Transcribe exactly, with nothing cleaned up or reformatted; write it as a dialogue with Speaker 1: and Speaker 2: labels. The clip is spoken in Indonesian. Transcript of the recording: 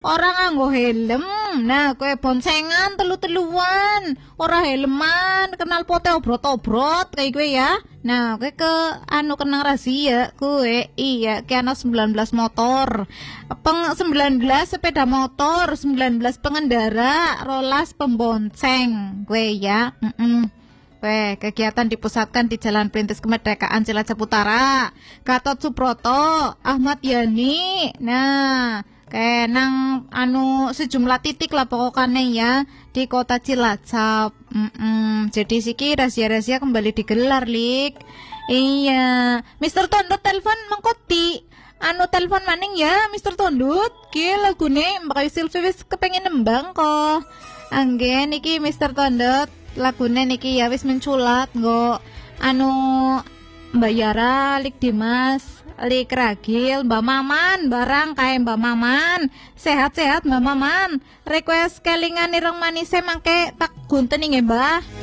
Speaker 1: Orang nganggo helm. Nah, kowe boncengan telu-teluan, ora helman, kenal pote obrot-obrot kayak gue ya. Nah, kowe ke anu kenang razia, kowe iya ke ana sembilan belas motor. Peng sembilan belas sepeda motor, sembilan belas pengendara, rolas pembonceng. Kowe ya. Heeh. Weh, kegiatan dipusatkan di Jalan Perintis Kemerdekaan Cilacap Utara. Gatot Subroto, Ahmad Yani. Nah, kayak nang anu sejumlah titik lah pokoknya ya di kota Cilacap. Mm-mm. Jadi siki rahasia-rahasia kembali digelar, Lik. Iya, Mister Tondot telepon mengkoti. Anu telepon maning ya, Mister Tondot. Ki lagune Mbak Silvi wis kepengin nembang kok. Anggen iki Mister Tondot. Lagune niki ya wis menculat nggo anu Mbak Yara, Lik Dimas, Lik Ragil, Mbak Maman, barang kae Mbak Maman. Sehat-sehat Mbak Maman. Request kelingan ireng manise mangke tak gunten nggih, Mbah.